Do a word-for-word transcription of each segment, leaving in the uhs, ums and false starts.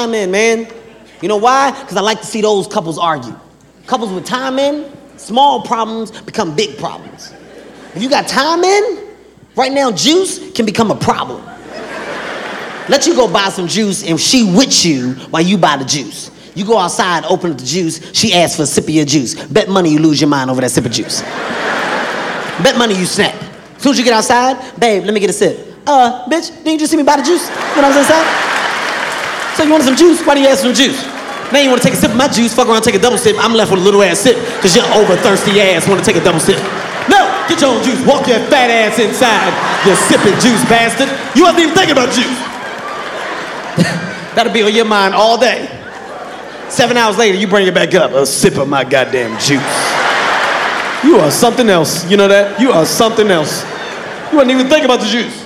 time in, man. You know why? Because I like to see those couples argue. Couples with time in, small problems become big problems. If you got time in, right now juice can become a problem. Let you go buy some juice and she with you while you buy the juice. You go outside, open up the juice, she asks for a sip of your juice. Bet money you lose your mind over that sip of juice. Bet money you snap. As soon as you get outside, babe, let me get a sip. Uh, bitch, didn't you just see me buy the juice when I was inside? So you wanted some juice? Why do you ask for some juice? Now you want to take a sip of my juice, fuck around, take a double sip. I'm left with a little ass sip, because your over thirsty ass want to take a double sip. No, get your own juice. Walk your fat ass inside, you sipping juice bastard. You wasn't even thinking about juice. That'll be on your mind all day. Seven hours later, you bring it back up. A sip of my goddamn juice. You are something else. You know that? You are something else. You wasn't even thinking about the juice.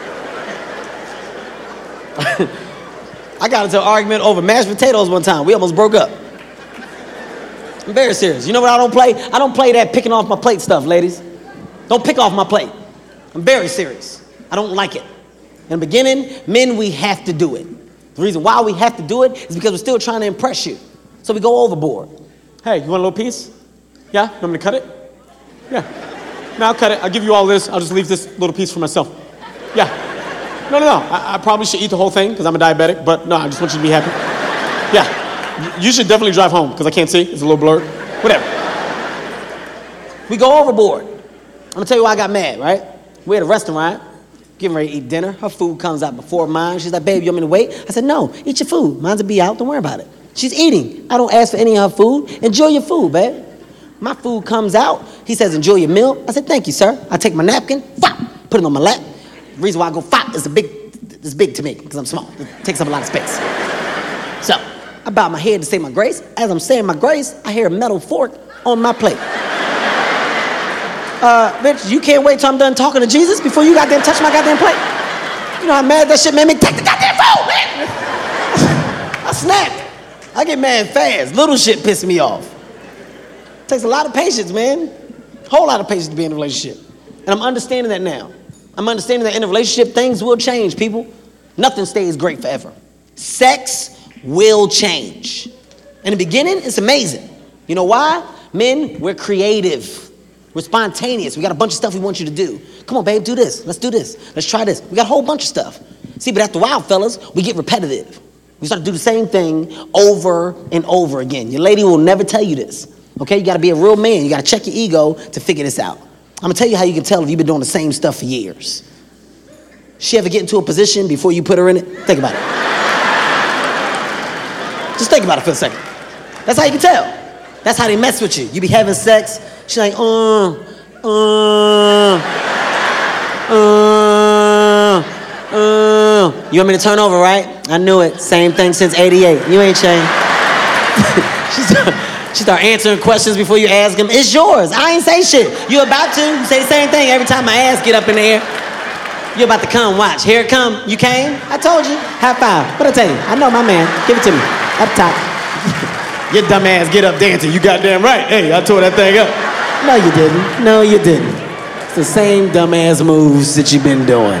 I got into an argument over mashed potatoes one time. We almost broke up. I'm very serious. You know what I don't play? I don't play that picking off my plate stuff, ladies. Don't pick off my plate. I'm very serious. I don't like it. In the beginning, men, we have to do it. The reason why we have to do it is because we're still trying to impress you. So we go overboard. Hey, you want a little piece? Yeah? You want me to cut it? Yeah. No, I'll cut it. I'll give you all this. I'll just leave this little piece for myself. Yeah. No, no, no. I, I probably should eat the whole thing because I'm a diabetic, but no, I just want you to be happy. Yeah. You should definitely drive home because I can't see. It's a little blurred. Whatever. We go overboard. I'm going to tell you why I got mad, right? We're at a restaurant. Getting ready to eat dinner. Her food comes out before mine. She's like, babe, you want me to wait? I said, no, eat your food. Mine's will be out. Don't worry about it. She's eating. I don't ask for any of her food. Enjoy your food, babe. My food comes out. He says, enjoy your meal. I said, thank you, sir. I take my napkin, fop, put it on my lap. The reason why I go fop is the big, it's big to me because I'm small. It takes up a lot of space. So I bow my head to say my grace. As I'm saying my grace, I hear a metal fork on my plate. Uh, bitch, you can't wait till I'm done talking to Jesus before you goddamn touch my goddamn plate. You know how mad that shit made me? Take the goddamn food, man! I snapped. I get mad fast. Little shit piss me off. Takes a lot of patience, man. Whole lot of patience to be in a relationship. And I'm understanding that now. I'm understanding that in a relationship, things will change, people. Nothing stays great forever. Sex will change. In the beginning, it's amazing. You know why? Men, we're creative. We're spontaneous. We got a bunch of stuff we want you to do. Come on, babe, do this. Let's do this. Let's try this. We got a whole bunch of stuff. See, but after a while, fellas, we get repetitive. We start to do the same thing over and over again. Your lady will never tell you this. Okay, you got to be a real man. You got to check your ego to figure this out. I'm going to tell you how you can tell if you've been doing the same stuff for years. She ever get into a position before you put her in it? Think about it. Just think about it for a second. That's how you can tell. That's how they mess with you. You be having sex. She's like, uh, uh, uh, uh. You want me to turn over, right? I knew it. Same thing since eighty-eight. You ain't changed. she, start, she start answering questions before you ask them. It's yours. I ain't say shit. You about to. You say the same thing every time my ass get up in the air. You about to come, watch. Here it come. You came? I told you. High five. What'd I tell you? I know my man. Give it to me. Up top. Your dumb ass get up dancing. You goddamn right. Hey, I tore that thing up. No, you didn't. No, you didn't. It's the same dumbass moves that you've been doing.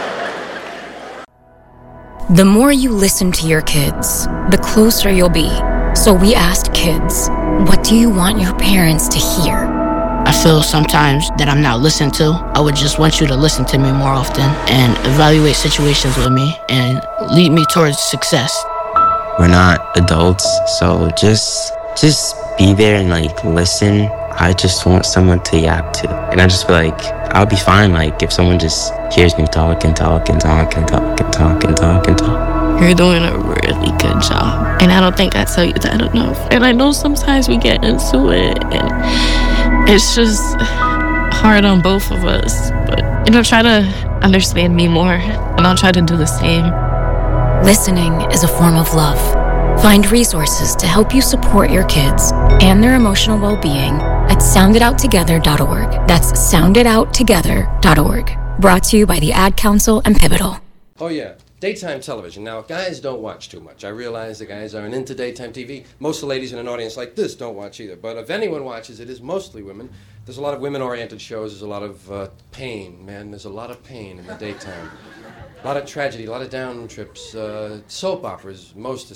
The more you listen to your kids, the closer you'll be. So we asked kids, what do you want your parents to hear? I feel sometimes that I'm not listened to. I would just want you to listen to me more often and evaluate situations with me and lead me towards success. We're not adults, so just just be there and like listen. I just want someone to yap to. And I just feel like I'll be fine like if someone just hears me talk and talk and talk and talk and talk and talk and talk. You're doing a really good job. And I don't think I tell you that enough. And I know sometimes we get into it and it's just hard on both of us. But, you know, try to understand me more and I'll try to do the same. Listening is a form of love. Find resources to help you support your kids and their emotional well-being at sound it out together dot org. That's sound it out together dot org. Brought to you by the Ad Council and Pivotal. Oh, yeah. Daytime television. Now, guys don't watch too much. I realize the guys aren't into daytime T V. Most of the ladies in an audience like this don't watch either. But if anyone watches, it is mostly women. There's a lot of women-oriented shows. There's a lot of uh, pain, man. There's a lot of pain in the daytime. A lot of tragedy, a lot of down trips. Uh, soap operas, most